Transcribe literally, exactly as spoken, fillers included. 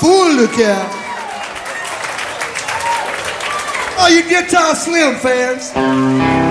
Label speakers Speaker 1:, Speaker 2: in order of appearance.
Speaker 1: full de cap. Oh, you Guitar Slim fans.